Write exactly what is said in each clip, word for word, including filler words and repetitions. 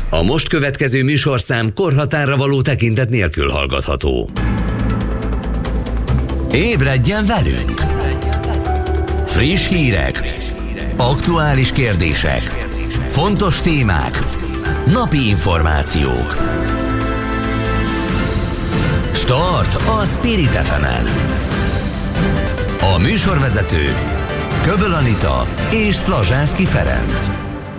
A most következő műsorszám korhatárra való tekintet nélkül hallgatható. Ébredjen velünk! Friss hírek, aktuális kérdések, fontos témák, napi információk. Start a Spirit ef emen. A műsorvezető Köböl Anita és Szlazsánszky Ferenc.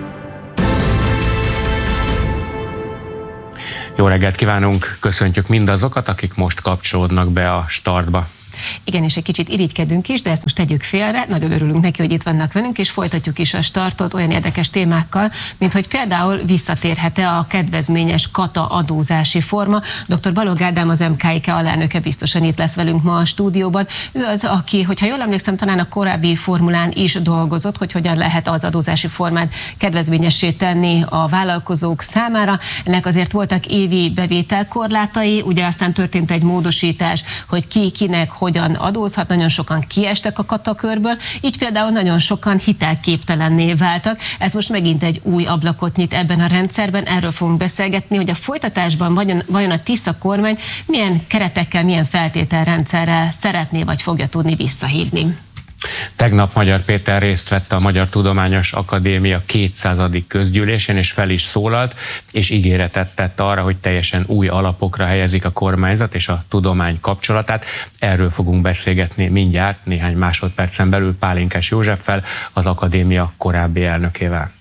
Jó reggelt kívánunk, köszöntjük mindazokat, akik most kapcsolódnak be a Startba. Igen, és egy kicsit irigykedünk is, de ezt most tegyük félre. Nagyon örülünk neki, hogy itt vannak velünk, és folytatjuk is a Startot olyan érdekes témákkal, mint hogy például visszatérhet-e a kedvezményes kata adózási forma. doktor Balogh Ádám, az em ká i ká alelnöke biztosan itt lesz velünk ma a stúdióban. Ő az, aki, hogyha jól emlékszem, talán a korábbi formulán is dolgozott, hogy hogyan lehet az adózási formát kedvezményessé tenni a vállalkozók számára. Ennek azért voltak évi bevételkorlátai, ugye aztán történt egy módosítás, hogy ki, kinek, hogyan adózhat, nagyon sokan kiestek a katakörből, így például nagyon sokan hitelképtelenné váltak. Ez most megint egy új ablakot nyit ebben a rendszerben, erről fogunk beszélgetni, hogy a folytatásban vajon, vajon a Tisza kormány milyen keretekkel, milyen feltételrendszerrel szeretné vagy fogja tudni visszahívni. Tegnap Magyar Péter részt vett a Magyar Tudományos Akadémia kétszázadik közgyűlésén, és fel is szólalt, és ígéretet tett arra, hogy teljesen új alapokra helyezik a kormányzat és a tudomány kapcsolatát. Erről fogunk beszélgetni mindjárt, néhány másodpercen belül Pálinkás Józseffel, az akadémia korábbi elnökével.